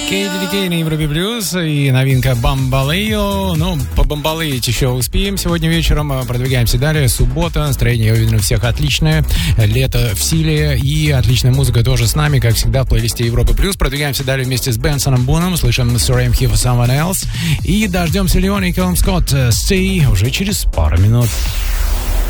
KDDK на Европе Плюс и новинка Бамбалео. Ну, побомбалеить еще успеем сегодня вечером. Продвигаемся далее. Суббота, настроение, я уверен, у всех отличное. Лето в силе и отличная музыка тоже с нами, как всегда, в плейлисте Европы Плюс. Продвигаемся далее вместе с Бенсоном Буном. Слышим Surrey Here for Someone Else. И дождемся Леона и Кэллум Скотт Stay уже через пару минут.